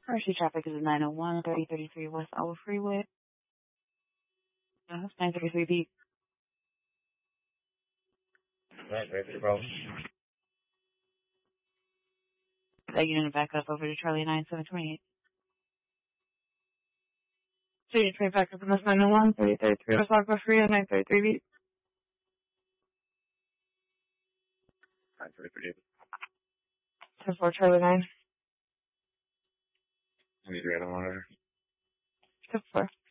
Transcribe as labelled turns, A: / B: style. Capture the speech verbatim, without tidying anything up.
A: First traffic is nine oh one, thirty thirty-three West Iowa Freeway. Uh, that's nine thirty-three B.
B: Right, right, no problem.
A: That unit back up over to Charlie nine seven twenty-eight. So you train back up in this nine oh one, thirty thirty-three West Iowa Freeway, nine thirty-three B.
B: nine thirty-three.
A: ten four Charlie nine.
B: I need to get a monitor.
A: ten four.